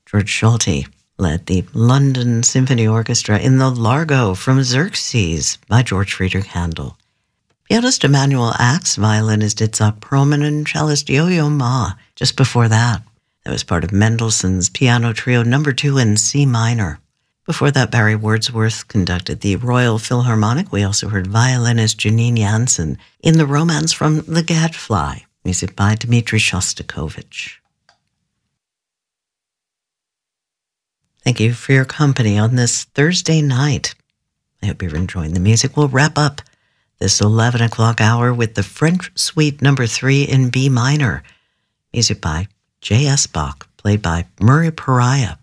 George Schulte led the London Symphony Orchestra in the Largo from Xerxes by George Friedrich Handel. Pianist Emanuel Ax, violinist Itzhak Perlman, and cellist Yo-Yo Ma. Just before that was part of Mendelssohn's Piano Trio No. 2 in C minor. Before that, Barry Wordsworth conducted the Royal Philharmonic. We also heard violinist Janine Jansen in The Romance from the Gadfly, music by Dmitri Shostakovich. Thank you for your company on this Thursday night. I hope you're enjoying the music. We'll wrap up this 11 o'clock hour with the French Suite No. 3 in B minor, music by J.S. Bach, played by Murray Pariah.